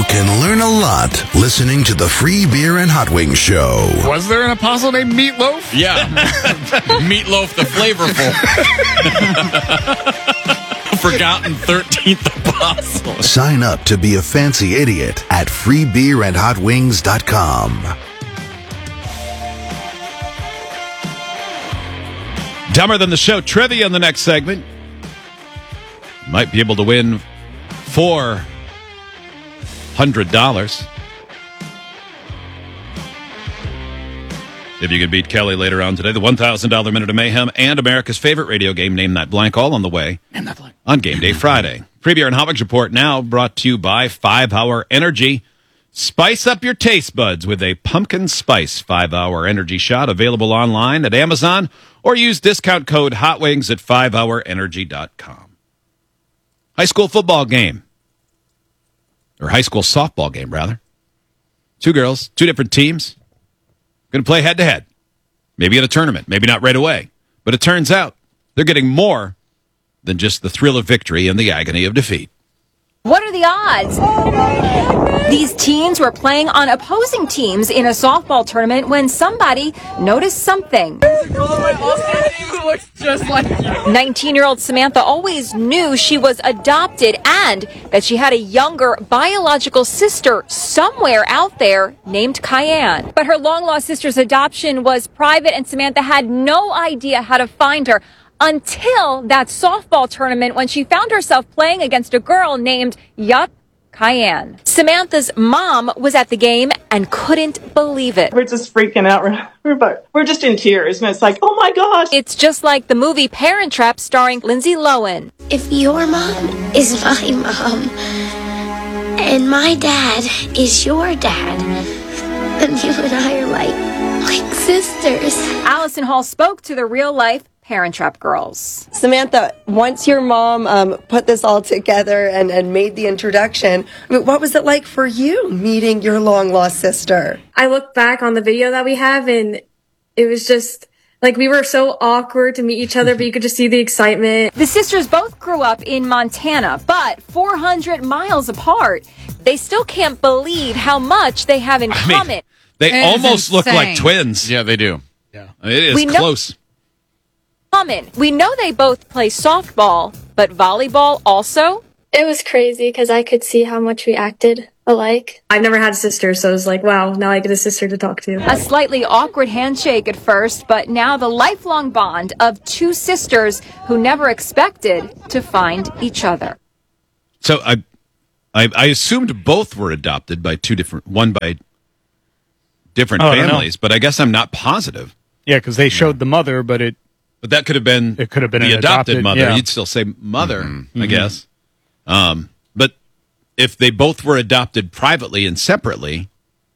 You can learn a lot listening to the Free Beer and Hot Wings Show. Was there an apostle named Meatloaf? Yeah. Meatloaf the Flavorful. Forgotten 13th apostle. Sign up to be a fancy idiot at freebeerandhotwings.com. Dumber Than the Show trivia in the next segment. Might be able to win $400. If you can beat Kelly later on today, the $1,000 Minute of Mayhem and America's favorite radio game, Name That Blank, all on the way on Game Day Friday. Free Beer and Hot Wings Report now brought to you by 5-Hour Energy. Spice up your taste buds with a pumpkin spice 5-Hour Energy shot, available online at Amazon, or use discount code HOTWINGS at 5hourenergy.com. High school football game. Or high school softball game, rather. Two girls, two different teams. Going to play head-to-head. Maybe at a tournament. Maybe not right away. But it turns out they're getting more than just the thrill of victory and the agony of defeat. What are the odds? These teens were playing on opposing teams in a softball tournament when somebody noticed something. 19-year-old Samantha always knew she was adopted and that she had a younger biological sister somewhere out there named Cayenne. But her long-lost sister's adoption was private and Samantha had no idea how to find her until that softball tournament when she found herself playing against a girl named Cayenne. Samantha's mom was at the game and couldn't believe it. We're just freaking out. We're just in tears. And it's like, oh my gosh. It's just like the movie Parent Trap starring Lindsay Lohan. If your mom is my mom and my dad is your dad, then you and I are like sisters. Allison Hall spoke to the real-life Parent Trap girls. Samantha, once your mom put this all together and made the introduction, I mean, what was it like for you meeting your long-lost sister? I look back on the video that we have, and it was just like we were so awkward to meet each other, but you could just see the excitement. The sisters both grew up in Montana, but 400 miles apart. They still can't believe how much they have in common. They almost look like twins. Yeah, they do. Yeah, it is close. We know they both play softball, but volleyball also? It was crazy because I could see how much we acted alike. I've never had a sister, so it was like, wow, now I get a sister to talk to. A slightly awkward handshake at first, but now the lifelong bond of two sisters who never expected to find each other. So I assumed both were adopted by one by different families, but I guess I'm not positive. Yeah, because they showed the mother, but that could have been the adopted mother. Yeah. You'd still say mother, I guess. But if they both were adopted privately and separately,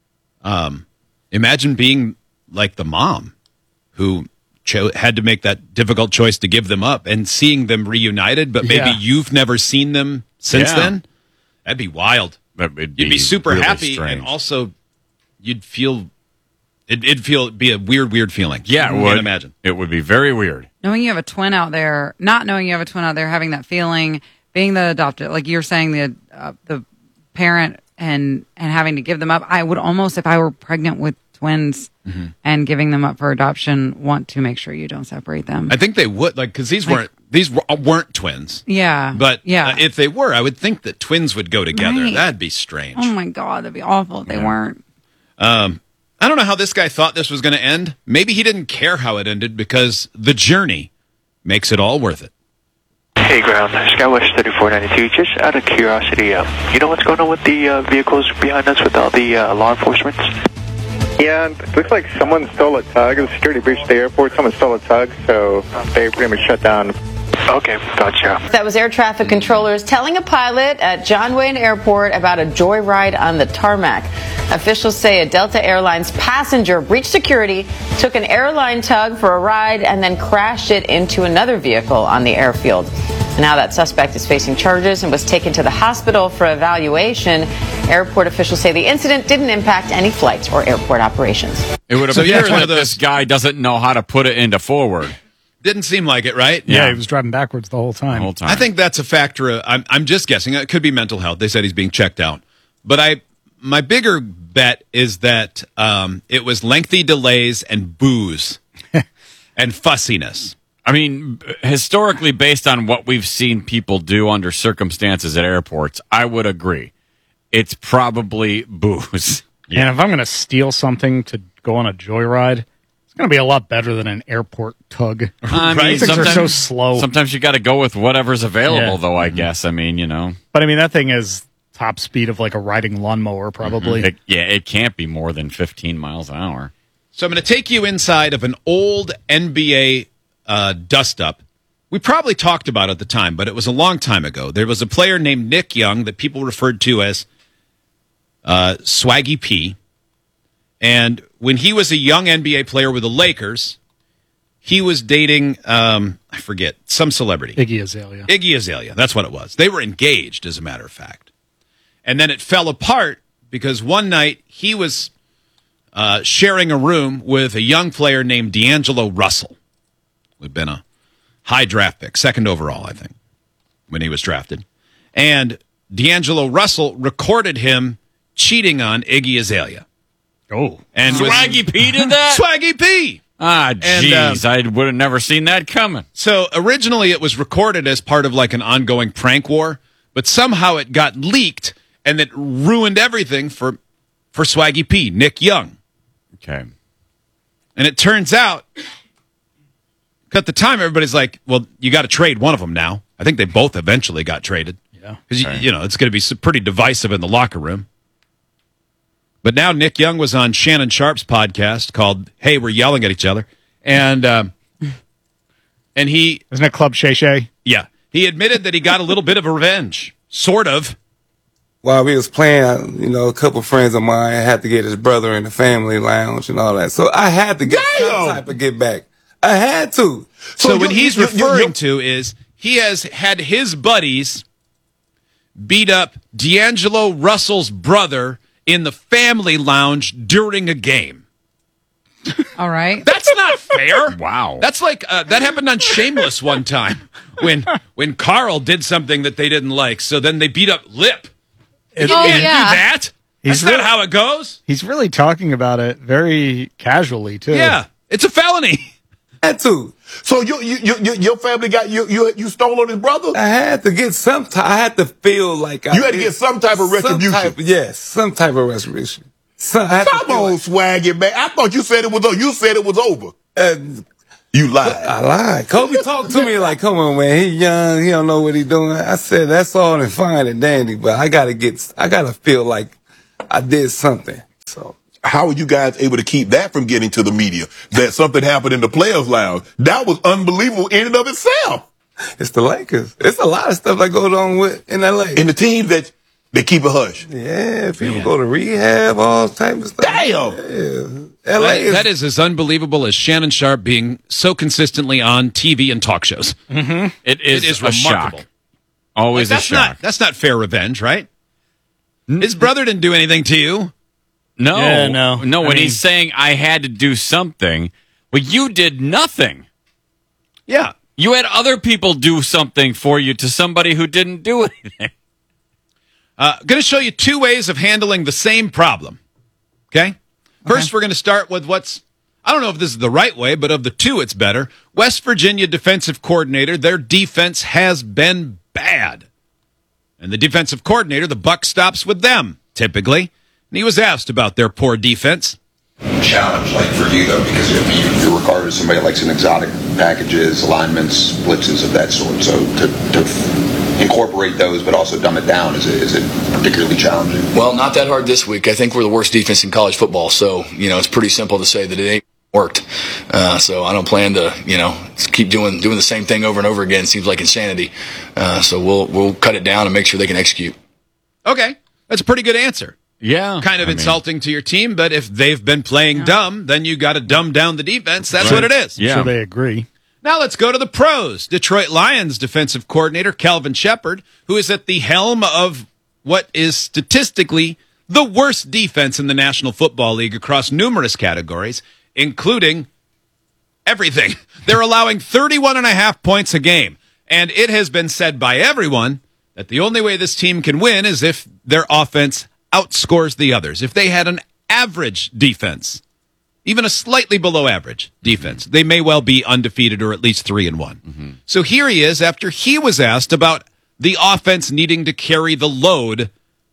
imagine being like the mom who had to make that difficult choice to give them up and seeing them reunited, but maybe you've never seen them since then. That'd be wild. You'd be super really happy, strange. And also you'd feel... It'd be a weird feeling. Yeah, it would. Imagine. It would be very weird. Knowing you have a twin out there, not knowing you have a twin out there, having that feeling, being the adopted, like you're saying, the parent and having to give them up. I would almost, if I were pregnant with twins and giving them up for adoption, want to make sure you don't separate them. I think they would, because these weren't twins. Yeah. But if they were, I would think that twins would go together. Right. That'd be strange. Oh my God, that'd be awful if they weren't. I don't know how this guy thought this was going to end. Maybe he didn't care how it ended because the journey makes it all worth it. Hey, ground, Skywest 3492. Just out of curiosity, you know what's going on with the vehicles behind us with all the law enforcement? Yeah, it looks like someone stole a tug. It was a security breach at the airport. Someone stole a tug, so they pretty much shut down. Okay, gotcha. That was air traffic controllers telling a pilot at John Wayne Airport about a joyride on the tarmac. Officials say a Delta Airlines passenger breached security, took an airline tug for a ride, and then crashed it into another vehicle on the airfield. Now that suspect is facing charges and was taken to the hospital for evaluation. Airport officials say the incident didn't impact any flights or airport operations. It would appear that this guy doesn't know how to put it into forward. Didn't seem like it, right? Yeah, he was driving backwards the whole time. I think that's a factor. I'm just guessing. It could be mental health. They said he's being checked out. But my bigger bet is that it was lengthy delays and booze and fussiness. I mean, historically, based on what we've seen people do under circumstances at airports, I would agree. It's probably booze. And if I'm going to steal something to go on a joyride, it's going to be a lot better than an airport tug. I mean, things are so slow. Sometimes you got to go with whatever's available, though, I guess. I mean, you know. But I mean, that thing is top speed of like a riding lawnmower, probably. It can't be more than 15 miles an hour. So I'm going to take you inside of an old NBA dust-up. We probably talked about it at the time, but it was a long time ago. There was a player named Nick Young that people referred to as Swaggy P. And when he was a young NBA player with the Lakers, he was dating, I forget, some celebrity. Iggy Azalea. Iggy Azalea, that's what it was. They were engaged, as a matter of fact. And then it fell apart because one night he was sharing a room with a young player named D'Angelo Russell, who had been a high draft pick, second overall, I think, when he was drafted. And D'Angelo Russell recorded him cheating on Iggy Azalea. Oh. And Swaggy P did that? Swaggy P! Ah, jeez, I would have never seen that coming. So originally it was recorded as part of like an ongoing prank war, but somehow it got leaked and it ruined everything for Swaggy P, Nick Young. Okay. And it turns out, at the time, everybody's like, well, you got to trade one of them now. I think they both eventually got traded. Yeah. Because, you know, it's going to be pretty divisive in the locker room. But now Nick Young was on Shannon Sharp's podcast called Hey, We're Yelling at Each Other. And he... Isn't it Club Shay Shay? Yeah. He admitted that he got a little bit of a revenge. Sort of. While we was playing, you know, a couple friends of mine had to get his brother in the family lounge and all that. So I had to get some type of get back. I had to. So what he's referring to is he has had his buddies beat up D'Angelo Russell's brother in the family lounge during a game. All right. That's not fair. Wow. That's like, that happened on Shameless one time when Carl did something that they didn't like. So then they beat up Lip. You can't do that. That's not how it goes. He's really talking about it very casually, too. Yeah. It's a felony. Had to. So your family got you stole on his brother? I had to get I had to feel like you had to get some type of retribution. Yes, some type of retribution. Come on, Swaggy, man. I thought you said it was over. You said it was over. You lied. I lied. Kobe talked to me like, come on, man. He young. He don't know what he doing. I said, that's all and fine and dandy, but I gotta feel like I did something. So. How are you guys able to keep that from getting to the media? That something happened in the players' lounge. That was unbelievable in and of itself. It's the Lakers. It's a lot of stuff that goes on in LA. And the teams that they keep a hush. Yeah, people go to rehab, all types of stuff. Damn. Yeah. LA that is as unbelievable as Shannon Sharp being so consistently on TV and talk shows. Mm-hmm. It is a remarkable. Shock. Always a shock. That's not fair revenge, right? His brother didn't do anything to you. No, yeah, no. When he's saying I had to do something, well, you did nothing. Yeah, you had other people do something for you to somebody who didn't do anything. Going to show you two ways of handling the same problem. Okay? First, we're going to start with I don't know if this is the right way, but of the two, it's better. West Virginia defensive coordinator, their defense has been bad. And the defensive coordinator, the buck stops with them, typically. And he was asked about their poor defense. Challenge, like for you, though, because you're regarded as somebody that likes an exotic packages, alignments, blitzes of that sort. So to incorporate those, but also dumb it down, is it particularly challenging? Well, not that hard this week. I think we're the worst defense in college football. So, it's pretty simple to say that it ain't worked. So I don't plan to, keep doing the same thing over and over again. It seems like insanity. So we'll cut it down and make sure they can execute. Okay. That's a pretty good answer. Yeah. Kind of insulting to your team, but if they've been playing dumb, then you got to dumb down the defense. That's what it is. Yeah. So they agree. Now let's go to the pros. Detroit Lions defensive coordinator Calvin Shepard, who is at the helm of what is statistically the worst defense in the National Football League across numerous categories, including everything. They're allowing 31.5 points a game. And it has been said by everyone that the only way this team can win is if their offense outscores the others, if they had an average defense, even a slightly below average defense, they may well be undefeated or at least 3-1. So here he is after he was asked about the offense needing to carry the load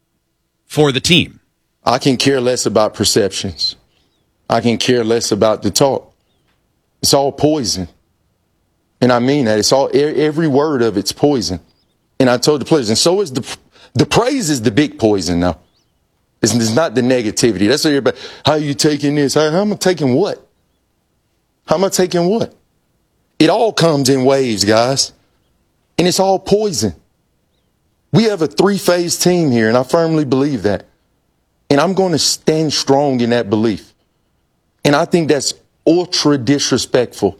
for the team. I can care less about perceptions. I can care less about the talk. It's all poison. And I mean that. It's all, every word of it's poison. And I told the players, and so is the praise is the big poison now. It's not the negativity. That's what everybody, how are you taking this? How am I taking what? How am I taking what? It all comes in waves, guys. And it's all poison. We have a 3-phase team here, and I firmly believe that. And I'm going to stand strong in that belief. And I think that's ultra disrespectful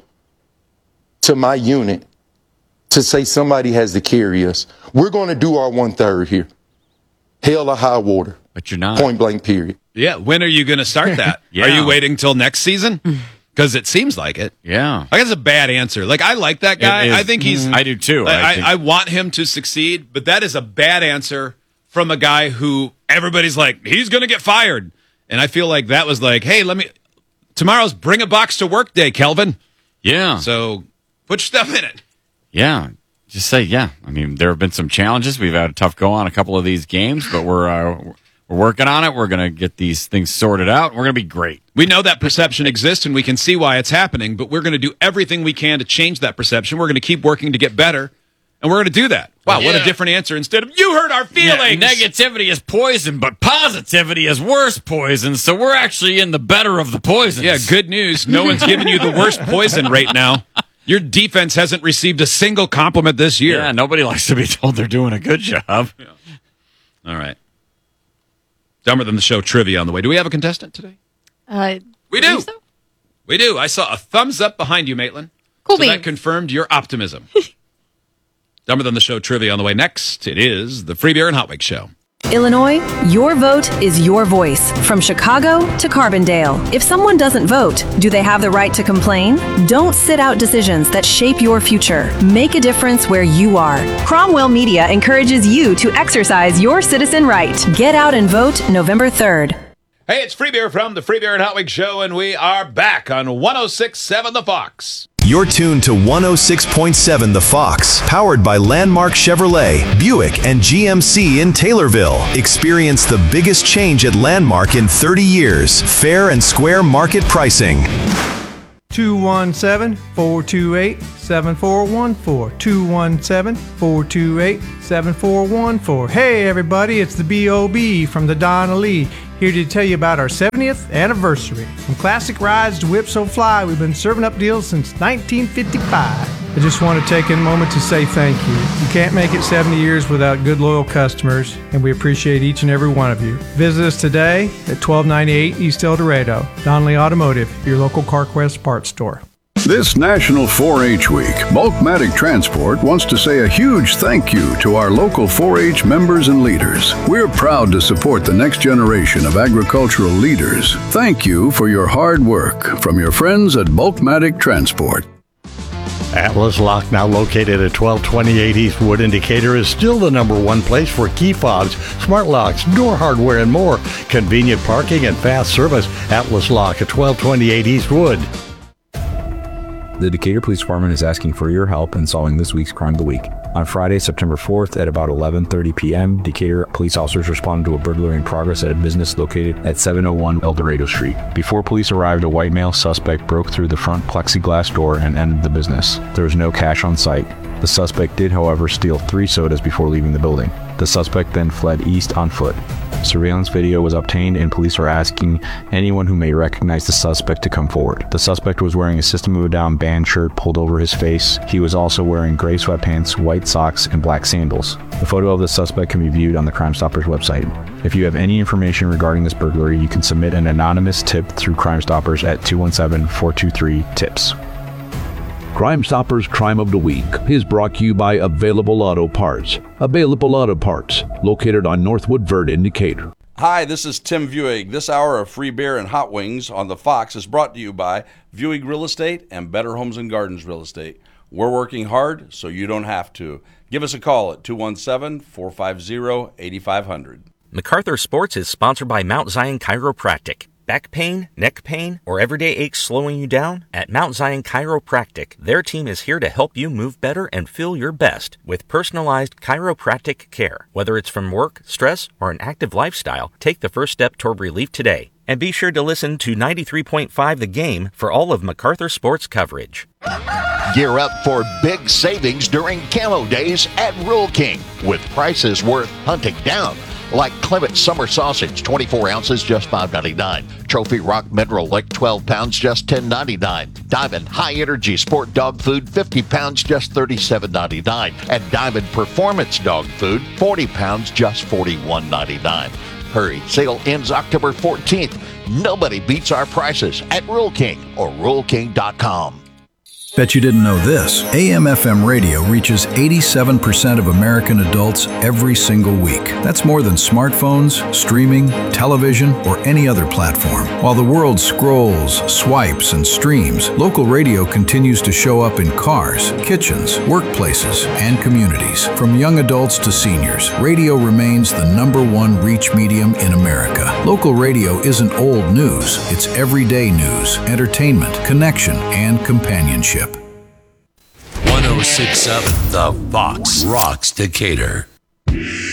to my unit to say somebody has to carry us. We're going to do our 1/3 here. Hell or high water. But you're not. Point blank, period. Yeah, when are you going to start that? Yeah. Are you waiting till next season? Because it seems like it. Yeah. I guess it's a bad answer. Like, I like that guy. I think he's... I do too. I want him to succeed, but that is a bad answer from a guy who everybody's like, he's going to get fired. And I feel like that was like, hey, tomorrow's bring a box to work day, Kelvin. Yeah. So put your stuff in it. Yeah. Just say, yeah. I mean, there have been some challenges. We've had a tough go on a couple of these games, but we're working on it. We're going to get these things sorted out. We're going to be great. We know that perception exists, and we can see why it's happening, but we're going to do everything we can to change that perception. We're going to keep working to get better, and we're going to do that. Wow, what a different answer. Instead of, you hurt our feelings. Yeah, negativity is poison, but positivity is worse poison, so we're actually in the better of the poisons. Yeah, good news. No one's giving you the worst poison right now. Your defense hasn't received a single compliment this year. Yeah, nobody likes to be told they're doing a good job. Yeah. All right. Dumber Than the Show trivia on the way. Do we have a contestant today? We do. So? We do. I saw a thumbs up behind you, Maitland. Cool so that confirmed your optimism. Dumber Than the Show trivia on the way. Next, it is the Free Beer and Hot Wings Show. Illinois, your vote is your voice. From Chicago to Carbondale. If someone doesn't vote, do they have the right to complain? Don't sit out decisions that shape your future. Make a difference where you are. Cromwell Media encourages you to exercise your citizen right. Get out and vote November 3rd. Hey, it's Free Beer from the Free Beer and Hot Wings Show, and we are back on 106.7 The Fox. You're tuned to 106.7 The Fox, powered by Landmark Chevrolet, Buick, and GMC in Taylorville. Experience the biggest change at Landmark in 30 years. Fair and square market pricing. 217-428-7414. 217-428-7414. Hey everybody, it's the B.O.B. from the Donna Lee, here to tell you about our 70th anniversary. From classic rides to Whip So Fly, we've been serving up deals since 1955. I just want to take a moment to say thank you. You can't make it 70 years without good, loyal customers, and we appreciate each and every one of you. Visit us today at 1298 East El Dorado. Donnelly Automotive, your local CarQuest parts store. This National 4-H Week, Bulkmatic Transport wants to say a huge thank you to our local 4-H members and leaders. We're proud to support the next generation of agricultural leaders. Thank you for your hard work from your friends at Bulkmatic Transport. Atlas Lock, now located at 1228 East Wood in Decatur, is still the #1 place for key fobs, smart locks, door hardware, and more. Convenient parking and fast service. Atlas Lock at 1228 East Wood. The Decatur Police Department is asking for your help in solving this week's Crime of the Week. On Friday, September 4th at about 11:30 p.m., Decatur police officers responded to a burglary in progress at a business located at 701 El Dorado Street. Before police arrived, a white male suspect broke through the front plexiglass door and entered the business. There was no cash on site. The suspect did, however, steal 3 sodas before leaving the building. The suspect then fled east on foot. Surveillance video was obtained and police are asking anyone who may recognize the suspect to come forward. The suspect was wearing a System of a Down band shirt pulled over his face. He was also wearing gray sweatpants, white socks, and black sandals. The photo of the suspect can be viewed on the Crime Stoppers website. If you have any information regarding this burglary, you can submit an anonymous tip through Crime Stoppers at 217-423-TIPS. Crime Stoppers Crime of the Week is brought to you by Available Auto Parts. Available Auto Parts, located on Northwood Verde in Decatur. Hi, this is Tim Vuig. This hour of Free Beer and Hot Wings on the Fox is brought to you by Vuig Real Estate and Better Homes and Gardens Real Estate. We're working hard so you don't have to. Give us a call at 217-450-8500. MacArthur Sports is sponsored by Mount Zion Chiropractic. Back pain, neck pain, or everyday aches slowing you down? At Mount Zion Chiropractic, their team is here to help you move better and feel your best with personalized chiropractic care. Whether it's from work, stress, or an active lifestyle, take the first step toward relief today. And be sure to listen to 93.5 The Game for all of MacArthur Sports coverage. Gear up for big savings during Camo Days at Rural King with prices worth hunting down. Like Clement Summer Sausage, 24 ounces, just $5.99. Trophy Rock Mineral Lick, 12 pounds, just $10.99. Diamond High Energy Sport Dog Food, 50 pounds, just $37.99. And Diamond Performance Dog Food, 40 pounds, just $41.99. Hurry, sale ends October 14th. Nobody beats our prices at Rural King or RuralKing.com. Bet you didn't know this. AM/FM radio reaches 87% of American adults every single week. That's more than smartphones, streaming, television, or any other platform. While the world scrolls, swipes, and streams, local radio continues to show up in cars, kitchens, workplaces, and communities. From young adults to seniors, radio remains the #1 reach medium in America. Local radio isn't old news. It's everyday news, entertainment, connection, and companionship. 106.7 The Fox rocks Decatur.